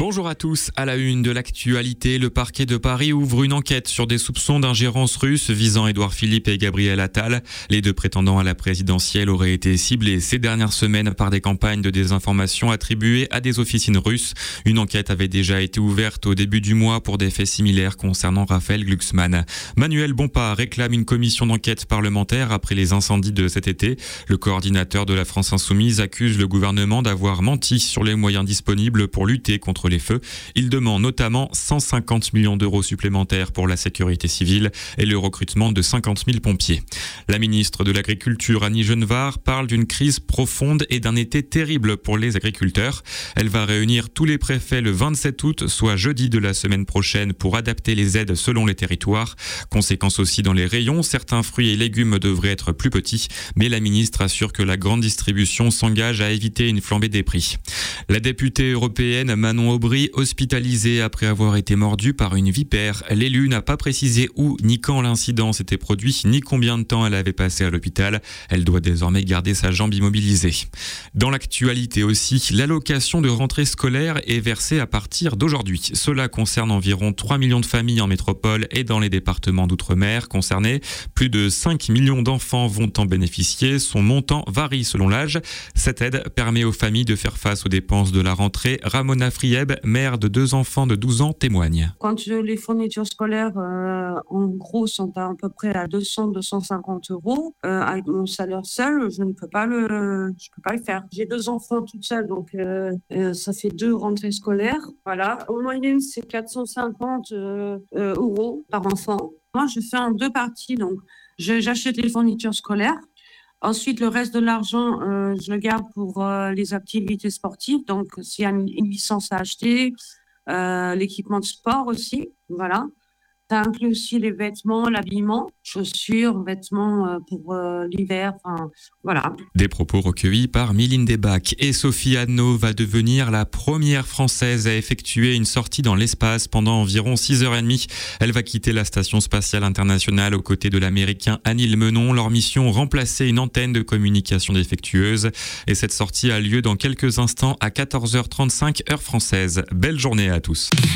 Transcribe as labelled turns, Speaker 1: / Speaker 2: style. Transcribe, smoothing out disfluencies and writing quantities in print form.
Speaker 1: Bonjour à tous. À la une de l'actualité, le parquet de Paris ouvre une enquête sur des soupçons d'ingérence russe visant Édouard Philippe et Gabriel Attal. Les deux prétendants à la présidentielle auraient été ciblés ces dernières semaines par des campagnes de désinformation attribuées à des officines russes. Une enquête avait déjà été ouverte au début du mois pour des faits similaires concernant Raphaël Glucksmann. Manuel Bompard réclame une commission d'enquête parlementaire après les incendies de cet été. Le coordinateur de la France Insoumise accuse le gouvernement d'avoir menti sur les moyens disponibles pour lutter contre les feux. Il demande notamment 150 millions d'euros supplémentaires pour la sécurité civile et le recrutement de 50 000 pompiers. La ministre de l'Agriculture, Annie Genevard, parle d'une crise profonde et d'un été terrible pour les agriculteurs. Elle va réunir tous les préfets le 27 août, soit jeudi de la semaine prochaine, pour adapter les aides selon les territoires. Conséquence aussi dans les rayons, certains fruits et légumes devraient être plus petits, mais la ministre assure que la grande distribution s'engage à éviter une flambée des prix. La députée européenne Manon Aubry, hospitalisée après avoir été mordue par une vipère. L'élu n'a pas précisé où ni quand l'incident s'était produit, ni combien de temps elle avait passé à l'hôpital. Elle doit désormais garder sa jambe immobilisée. Dans l'actualité aussi, l'allocation de rentrée scolaire est versée à partir d'aujourd'hui. Cela concerne environ 3 millions de familles en métropole et dans les départements d'outre-mer concernés. Plus de 5 millions d'enfants vont en bénéficier. Son montant varie selon l'âge. Cette aide permet aux familles de faire face aux dépenses de la rentrée. Ramona Frieb, mère de 2 enfants de 12 ans, témoigne.
Speaker 2: Quand les fournitures scolaires, en gros, sont à peu près à 200-250 euros, avec mon salaire seul, je peux pas le faire. J'ai 2 enfants toute seule, donc ça fait 2 rentrées scolaires. Voilà. En moyenne, c'est 450 euros par enfant. Moi, je fais en 2 parties. Donc, j'achète les fournitures scolaires. Ensuite, le reste de l'argent, je le garde pour les activités sportives. Donc, s'il y a une licence à acheter, l'équipement de sport aussi, voilà. Ça inclut aussi les vêtements, l'habillement, chaussures, vêtements pour l'hiver, enfin, voilà.
Speaker 1: Des propos recueillis par Mylène Debac. Et Sophie Adno va devenir la première Française à effectuer une sortie dans l'espace pendant environ 6h30. Elle va quitter la Station Spatiale Internationale aux côtés de l'Américain Anil Menon. Leur mission, remplacer une antenne de communication défectueuse. Et cette sortie a lieu dans quelques instants à 14h35 heure française. Belle journée à tous.